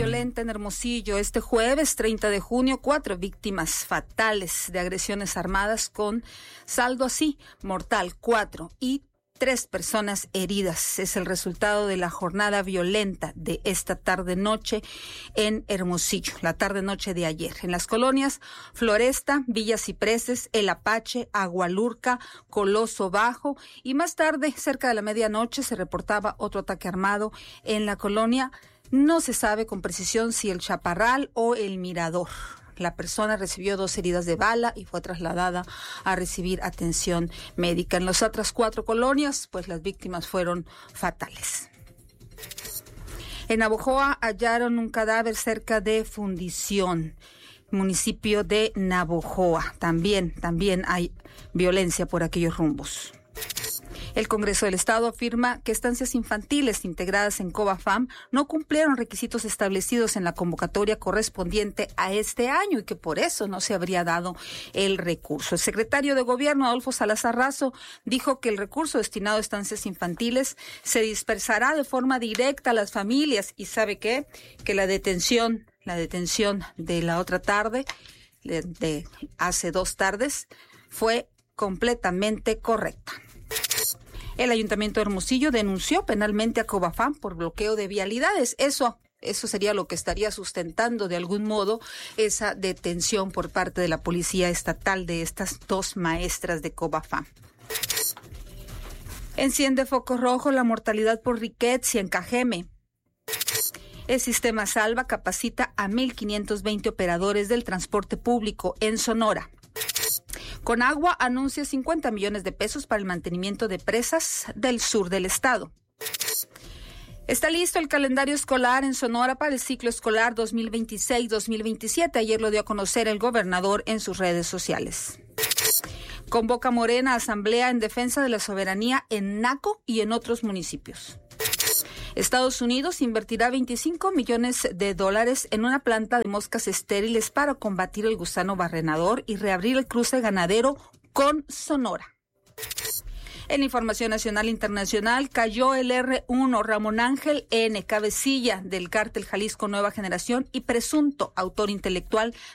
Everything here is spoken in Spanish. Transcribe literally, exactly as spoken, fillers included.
violenta en Hermosillo. Este jueves treinta de junio, cuatro víctimas fatales de agresiones armadas con saldo así, mortal, cuatro y tres personas heridas. Es el resultado de la jornada violenta de esta tarde-noche en Hermosillo, la tarde-noche de ayer. En las colonias Floresta, Villa Cipreses, El Apache, Agualurca, Coloso Bajo y más tarde, cerca de la medianoche, se reportaba otro ataque armado en la colonia. No se sabe con precisión si el Chaparral o el Mirador. La persona recibió dos heridas de bala y fue trasladada a recibir atención médica. En las otras cuatro colonias, pues las víctimas fueron fatales. En Navojoa hallaron un cadáver cerca de Fundición, municipio de Navojoa. También, también hay violencia por aquellos rumbos. El Congreso del Estado afirma que estancias infantiles integradas en COBAFAM no cumplieron requisitos establecidos en la convocatoria correspondiente a este año y que por eso no se habría dado el recurso. El secretario de Gobierno, Adolfo Salazar Razo, dijo que el recurso destinado a estancias infantiles se dispersará de forma directa a las familias y ¿sabe qué? Que la detención, la detención de la otra tarde, de, de hace dos tardes, fue completamente correcta. El Ayuntamiento de Hermosillo denunció penalmente a COBAFAM por bloqueo de vialidades. Eso, eso sería lo que estaría sustentando de algún modo esa detención por parte de la Policía Estatal de estas dos maestras de COBAFAM. Enciende foco rojo la mortalidad por riqueza en Cajeme. El sistema Salva capacita a mil quinientos veinte operadores del transporte público en Sonora. Conagua anuncia cincuenta millones de pesos para el mantenimiento de presas del sur del estado. Está listo el calendario escolar en Sonora para el ciclo escolar dos mil veintiséis dos mil veintisiete. Ayer lo dio a conocer el gobernador en sus redes sociales. Convoca Morena a asamblea en defensa de la soberanía en Naco y en otros municipios. Estados Unidos invertirá veinticinco millones de dólares en una planta de moscas estériles para combatir el gusano barrenador y reabrir el cruce ganadero con Sonora. En información nacional e internacional, cayó el erre uno Ramón Ángel N., cabecilla del cártel Jalisco Nueva Generación y presunto autor intelectual